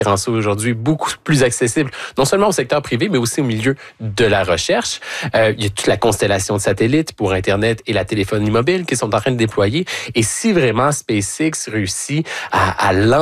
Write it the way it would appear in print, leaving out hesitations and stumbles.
rend ça aujourd'hui beaucoup plus accessible, non seulement au secteur privé, mais aussi au milieu de la recherche. Il y a toute la constellation de satellites pour Internet et la téléphonie mobile qui sont en train de déployer. Et si vraiment SpaceX réussit à lancer